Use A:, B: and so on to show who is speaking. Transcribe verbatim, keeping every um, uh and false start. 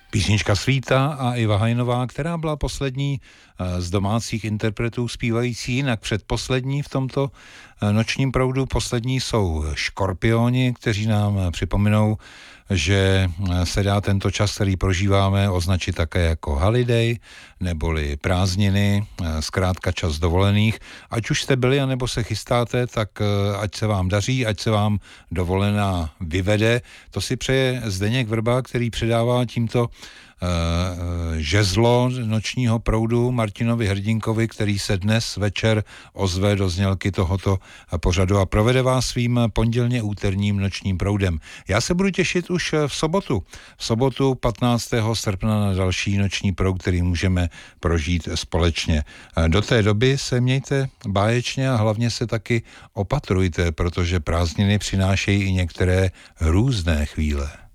A: Písnička Svíta a Iva Hajnová, která byla poslední z domácích interpretů zpívající, jinak předposlední v tomto nočním proudu. Poslední jsou Škorpioni, kteří nám připomenou, že se dá tento čas, který prožíváme, označit také jako holiday, neboli prázdniny, zkrátka čas dovolených. Ať už jste byli, anebo se chystáte, tak ať se vám daří, ať se vám dovolená vyvede. To si přeje Zdeněk Vrba, který předává tímto žezlo nočního proudu Martinovi Hrdinkovi, který se dnes večer ozve do znělky tohoto pořadu a provede vás svým pondělně úterním nočním proudem. Já se budu těšit už v sobotu. V sobotu patnáctého srpna na další noční proud, který můžeme prožít společně. Do té doby se mějte báječně a hlavně se taky opatrujte, protože prázdniny přinášejí i některé hrůzné chvíle.